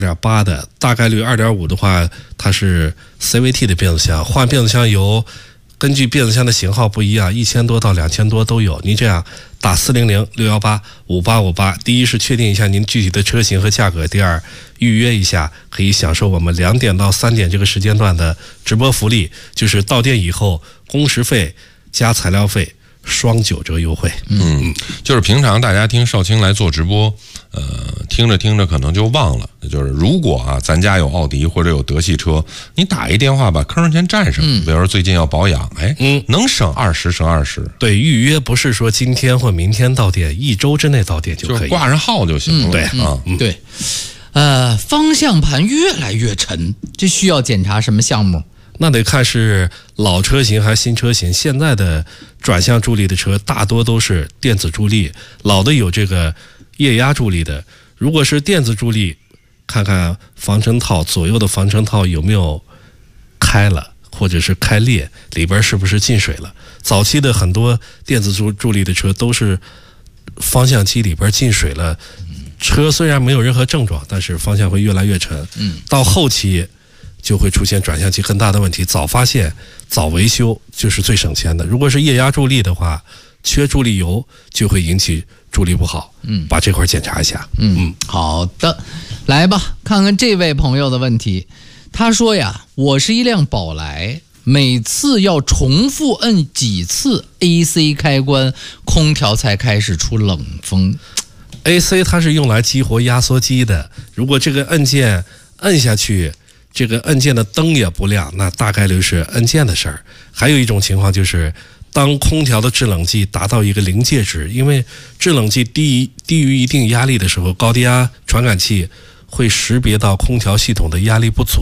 2.8的，大概率2.5的话，它是 CVT 的变速箱。换变速箱油，根据变速箱的型号不一样，1000多到2000多都有。您这样打400 618 5858，第一是确定一下您具体的车型和价格，第二预约一下，可以享受我们2点到3点这个时间段的直播福利，就是到店以后工时费加材料费双9折优惠。 就是平常大家听少卿来做直播，听着听着可能就忘了，就是如果啊咱家有奥迪或者有德系车，你打一电话把坑先占上，比如说最近要保养，能省20省20。 对，预约不是说今天或明天到店，1周之内到店就可以， 就是挂上号就行了。 对， 方向盘越来越沉，这需要检查什么项目？ 那得看是老车型还是新车型。现在的转向助力的车大多都是电子助力，老的有这个液压助力的。如果是电子助力，看看防尘套左右的防尘套有没有开了，或者是开裂，里边是不是进水了。早期的很多电子助力的车都是方向机里边进水了，车虽然没有任何症状，但是方向会越来越沉。到后期就会出现转向机很大的问题，早发现早维修就是最省钱的。如果是液压助力的话，缺助力油就会引起助力不好。把这块检查一下。 好的，来吧，看看这位朋友的问题。他说呀，我是一辆宝来，每次要重复摁几次 AC 开关，空调才开始出冷风。 AC 它是用来激活压缩机的，如果这个按键摁下去，这个按键的灯也不亮，那大概率是按键的事儿。还有一种情况就是，当空调的制冷剂达到一个临界值，因为制冷剂低于一定压力的时候，高低压传感器会识别到空调系统的压力不足。